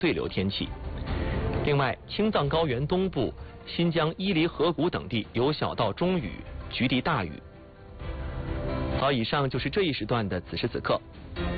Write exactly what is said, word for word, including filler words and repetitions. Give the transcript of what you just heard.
对流天气。另外，青藏高原东部、新疆伊犁河谷等地有小到中雨，局地大雨。好，以上就是这一时段的此时此刻。